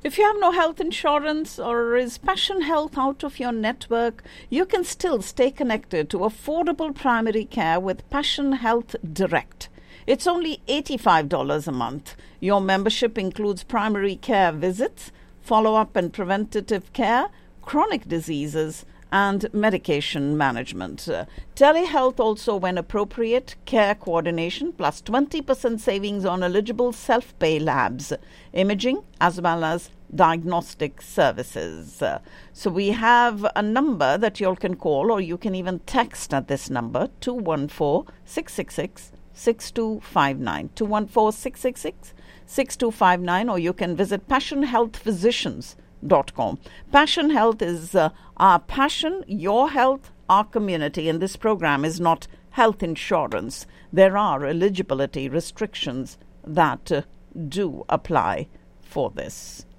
If you have no health insurance or is Passion Health out of your network, you can still stay connected to affordable primary care with Passion Health Direct. It's only $85 a month. Your membership includes primary care visits, follow-up and preventative care, chronic diseases, and medication management. Telehealth also, when appropriate, care coordination, plus 20% savings on eligible self-pay labs, imaging, as well as diagnostic services. So we have a number that you all can call, or you can even text at this number, 214-666-6259, 214-666-6259, or you can visit passionhealthphysicians.com. Passion Health is our passion, your health, our community, and this program is not health insurance. There are eligibility restrictions that do apply for this.